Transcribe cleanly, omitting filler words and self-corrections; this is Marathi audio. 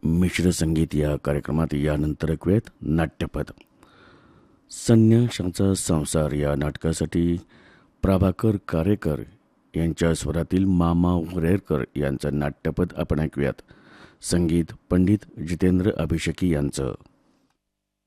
मिश्र संगीत या कार्यक्रमात यानंतर ऐकूयात नाट्यपद. संन्याशाचा संसार या नाटकासाठी प्रभाकर कारेकर यांच्या स्वरातील मामा उरेरकर यांचं नाट्यपद आपण ऐकूयात. संगीत पंडित जितेंद्र अभिषेकी यांचं.